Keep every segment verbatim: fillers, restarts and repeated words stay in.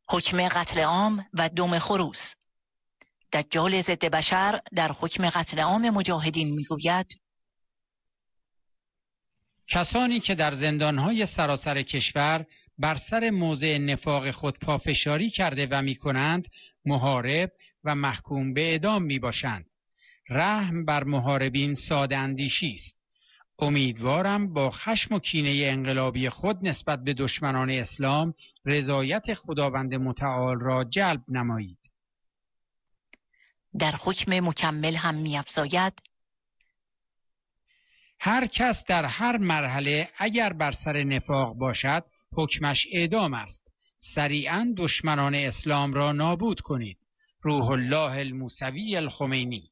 حکم قتل عام و دم خروس. دجال ضد بشر در حکم قتل عام مجاهدین میگوید: کسانی که در زندانهای سراسر کشور بر سر موضع نفاق خود پافشاری کرده و میکنند، محارب و محکوم به اعدام میباشند. رحم بر محاربین ساده اندیشی است. امیدوارم با خشم و کینه انقلابی خود نسبت به دشمنان اسلام رضایت خداوند متعال را جلب نمایید. در حکم مکمل هم می‌افزاید: هر کس در هر مرحله اگر بر سر نفاق باشد حکمش اعدام است. سریعاً دشمنان اسلام را نابود کنید. روح الله الموسوی الخمینی.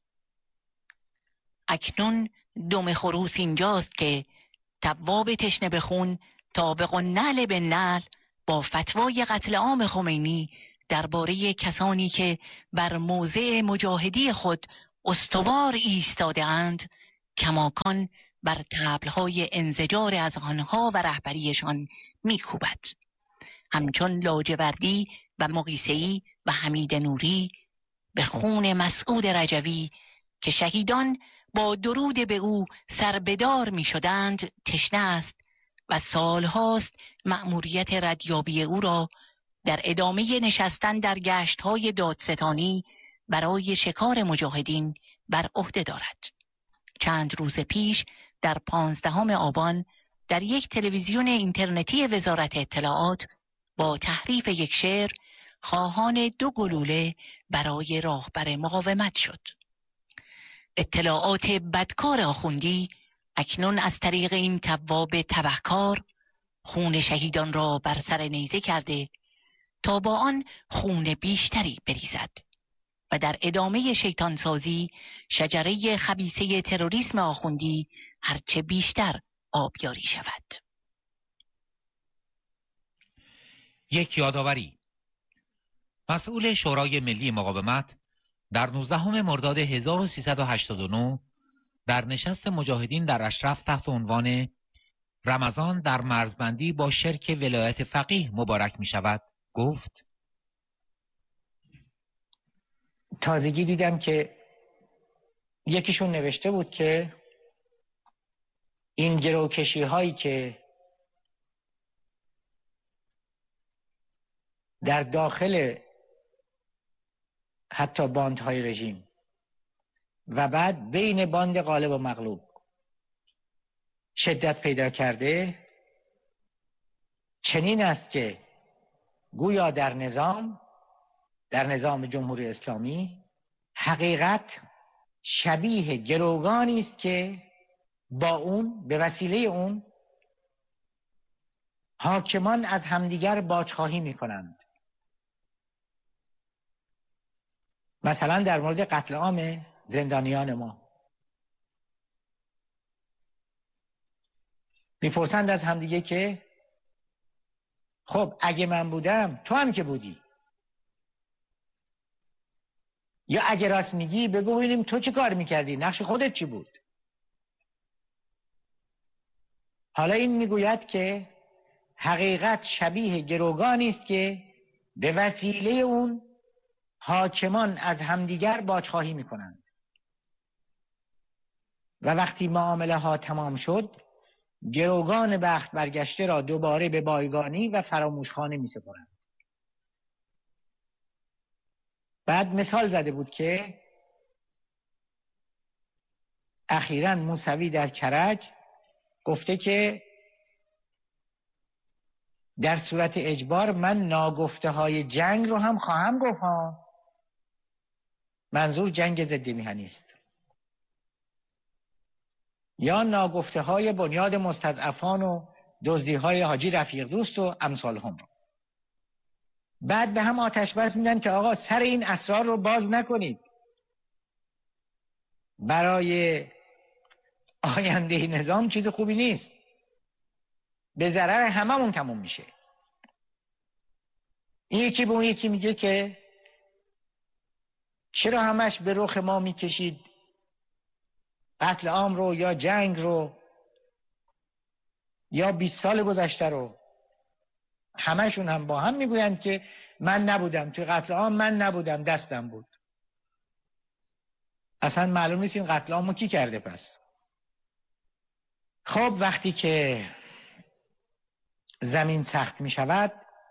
اکنون دم خروس اینجاست که تواب تشنه به خون طابق النعل به نعل با فتوای قتل عام خمینی درباره کسانی که بر موضع مجاهدی خود استوار ایستاده اند کماکان بر طبلهای انزجار از آنها و رهبریشان میکوبد. همچون لاجوردی و مقیسه‌ای و حمید نوری به خون مسعود رجوی که شهیدان با درود به او سربدار می شدند تشنه است و سالهاست مأموریت ردیابی او را در ادامه نشستن در گشت‌های دادستانی برای شکار مجاهدین بر عهده دارد. چند روز پیش در پانزدهم آبان در یک تلویزیون اینترنتی وزارت اطلاعات با تحریف یک شعر خواهان دو گلوله برای راهبر مقاومت شد. اطلاعات بدکار آخوندی اکنون از طریق این تواب تبهکار خون شهیدان را بر سر نیزه کرده تا با آن خون بیشتری بریزد و در ادامه شیطانسازی شجره خبیثه تروریسم آخوندی هرچه بیشتر آبیاری شود. یک یادآوری. مسئول شورای ملی مقاومت در نوزدهم مرداد هزار و سیصد و هشتاد و نه در نشست مجاهدین در اشرف تحت عنوان رمضان در مرزبندی با شرک ولایت فقیه مبارک می شود گفت: تازگی دیدم که یکیشون نوشته بود که این گروکشی هایی که در داخل حتی باندهای رژیم و بعد بین باند غالب و مغلوب شدت پیدا کرده، چنین است که گویا در نظام در نظام جمهوری اسلامی حقیقت شبیه گروگانی است که با اون به وسیله اون حاکمان از همدیگر باجخواهی میکنند. مثلا در مورد قتل عام زندانیان ما میپرسند از همدیگه که خب اگه من بودم تو هم که بودی، یا اگه راست میگی بگو ببینیم تو چه کار میکردی، نقش خودت چی بود. حالا این میگوید که حقیقت شبیه گروگانی است که به وسیله اون حاکمان از همدیگر باجخواهی میکنند و وقتی معامله ها تمام شد گروگان بخت برگشته را دوباره به بایگانی و فراموشخانه می سپارند. بعد مثال زده بود که اخیراً موسوی در کرج گفته که در صورت اجبار من ناگفته های جنگ رو هم خواهم گفت ها. منظور جنگ ضد میهنی است، یا ناگفته های بنیاد مستضعفان و دزدی های حاجی رفیق دوست و امثال هم رو. بعد به هم آتش بس میدن که آقا سر این اسرار رو باز نکنید، برای آینده نظام چیز خوبی نیست، به ضرر هممون تموم میشه. این یکی به اون یکی میگه که چرا همش به رخ ما میکشید قتل عام رو یا جنگ رو یا بیست سال گذشته رو. همشون هم با هم میگویند که من نبودم توی قتل عام، من نبودم دستم بود. اصلا معلوم نیست این قتل عامو کی کرده. پس خب وقتی که زمین سخت می شود،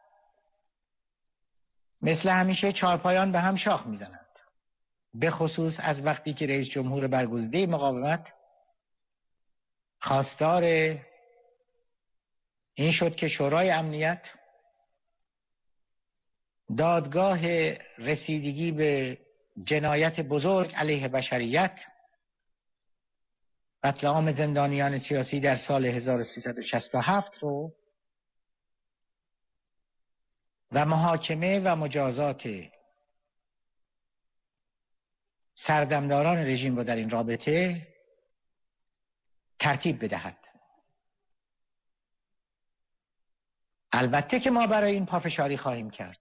مثل همیشه چارپایان به هم شاخ می زنند، به خصوص از وقتی که رئیس جمهور برگزیده مقاومت خواستار این شد که شورای امنیت دادگاه رسیدگی به جنایت بزرگ علیه بشریت، قتل عام زندانیان سیاسی در سال هزار و سیصد و شصت و هفت رو و محاکمه و مجازات سردمداران رژیم رو در این رابطه ترتیب بدهد. البته که ما برای این پافشاری خواهیم کرد.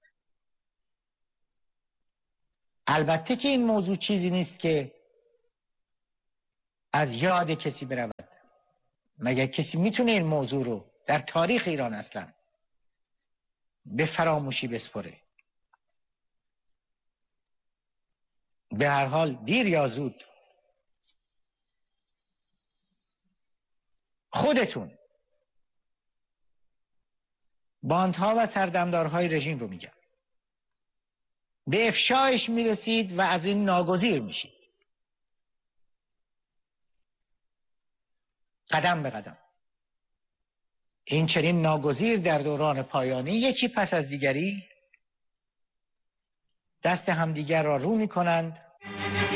البته که این موضوع چیزی نیست که از یاد کسی برود. مگر کسی میتونه این موضوع رو در تاریخ ایران اصلا به فراموشی بسپره؟ به هر حال دیر یا زود خودتون باندها و سردمدارهای رژیم رو میگن به افشایش میرسید و از این ناگزیر میشید، قدم به قدم. این چنین ناگزیر در دوران پایانی یکی پس از دیگری دست همدیگر را رو میکنند